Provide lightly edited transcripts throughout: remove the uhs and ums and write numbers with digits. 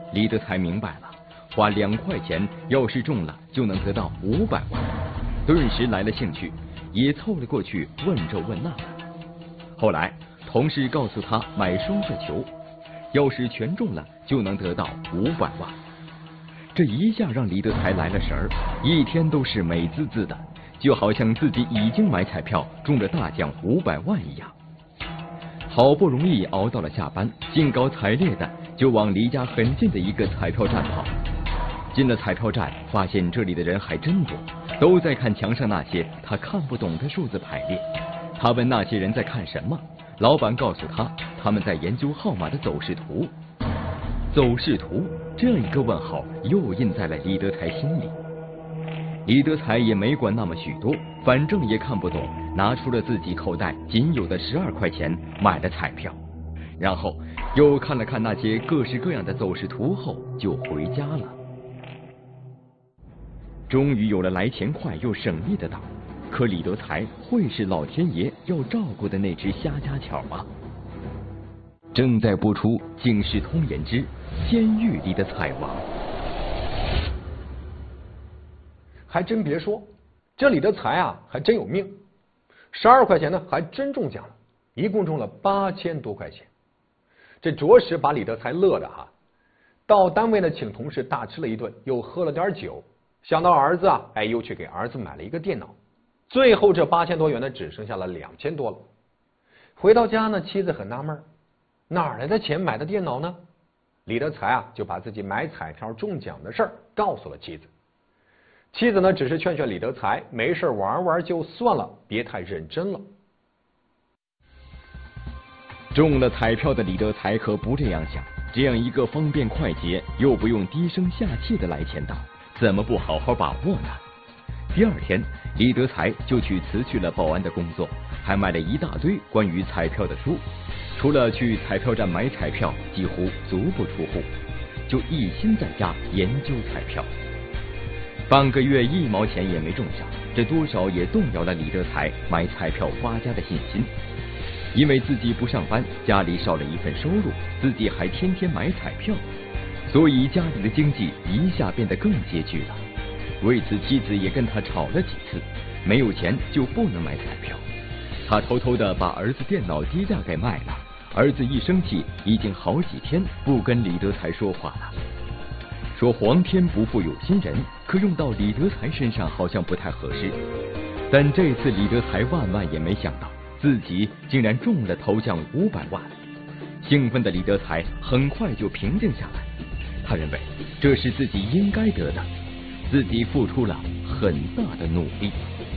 李德才明白了，花2块钱，要是中了就能得到500万，顿时来了兴趣，也凑了过去问这问那的。后来同事告诉他买双色球，要是全中了就能得到500万。这一下让李德才来了神儿，一天都是美滋滋的，就好像自己已经买彩票中了大奖500万一样。好不容易熬到了下班，兴高采烈的就往离家很近的一个彩票站跑。进了彩票站，发现这里的人还真多，都在看墙上那些他看不懂的数字排列。他问那些人在看什么，老板告诉他，他们在研究号码的走势图。走势图，这样一个问号又印在了李德才心里。李德才也没管那么许多，反正也看不懂，拿出了自己口袋仅有的12块钱买了彩票，然后又看了看那些各式各样的走势图后就回家了。终于有了来钱快又省力的道，可李德才会是老天爷要照顾的那只瞎家巧吗？正在播出《警世通言之监狱里的彩王》。 还真别说，这李德才啊还真有命，12块钱呢还真中奖了，一共中了8000多块钱。这着实把李德才乐的哈。到单位呢请同事大吃了一顿，又喝了点酒，想到儿子啊，又去给儿子买了一个电脑，最后这8000多元呢只剩下了2000多了。回到家呢，妻子很纳闷，哪来的钱买的电脑呢？李德才啊就把自己买彩票中奖的事儿告诉了妻子。妻子呢只是劝劝李德才，没事玩玩就算了，别太认真了。 中了彩票的李德才可不这样想，这样一个方便快捷又不用低声下气的来钱道，怎么不好好把握呢？第二天，李德才就去辞去了保安的工作，还买了一大堆关于彩票的书，除了去彩票站买彩票，几乎足不出户，就一心在家研究彩票。半个月1毛钱也没中上，这多少也动摇了李德才买彩票发家的信心。因为自己不上班，家里少了一份收入，自己还天天买彩票，所以家里的经济一下变得更拮据了。为此妻子也跟他吵了几次，没有钱就不能买彩票。他偷偷的把儿子电脑低价给卖了，儿子一生气，已经好几天不跟李德才说话了。说皇天不负有心人，可用到李德才身上好像不太合适。但这次李德才万万也没想到，自己竟然中了头奖500万。兴奋的李德才很快就平静下来，他认为这是自己应该得的，自己付出了很大的努力。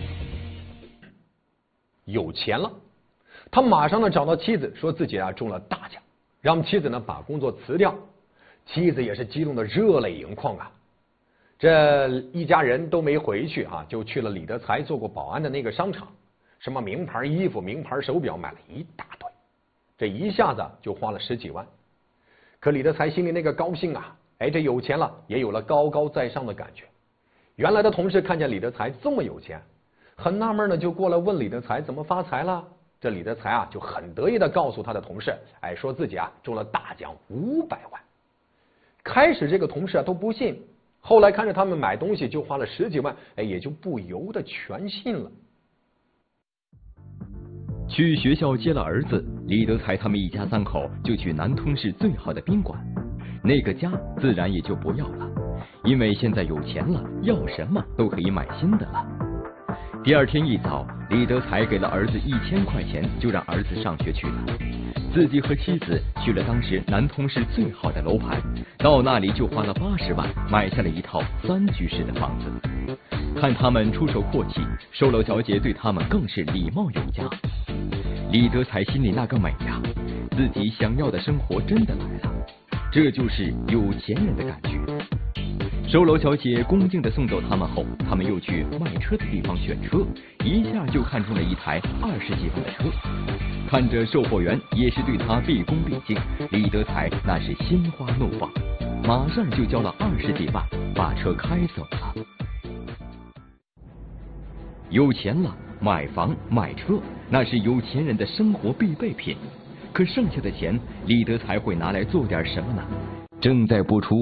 有钱了，他马上呢找到妻子，说自己啊中了大奖，让妻子呢把工作辞掉。妻子也是激动的热泪盈眶啊。这一家人都没回去啊，就去了李德才做过保安的那个商场，什么名牌衣服、名牌手表买了一大堆，这一下子就花了10几万。可李德才心里那个高兴啊，这有钱了，也有了高高在上的感觉。原来的同事看见李德才这么有钱，很纳闷呢，就过来问李德才怎么发财了。这李德才啊就很得意的告诉他的同事，说自己啊中了大奖500万。开始这个同事啊都不信，后来看着他们买东西就花了10几万，也就不由得全信了。 去学校接了儿子，李德才他们一家3口就去南通市最好的宾馆，那个家自然也就不要了，因为现在有钱了，要什么都可以买新的了。第二天一早，李德才给了儿子1000块钱，就让儿子上学去了。自己和妻子去了当时南通市最好的楼盘，到那里就花了80万，买下了一套3居室的房子。看他们出手阔气，售楼小姐对他们更是礼貌有加。李德才心里那个美呀，自己想要的生活真的来了，这就是有钱人的感觉。售楼小姐恭敬地送走他们后，他们又去卖车的地方选车，一下就看中了一台20几万的车。看着售货员也是对他毕恭毕敬，李德才那是心花怒放，马上就交了20几万，把车开走了。有钱了，买房买车，那是有钱人的生活必备品。可剩下的钱，李德才会拿来做点什么呢？正在播出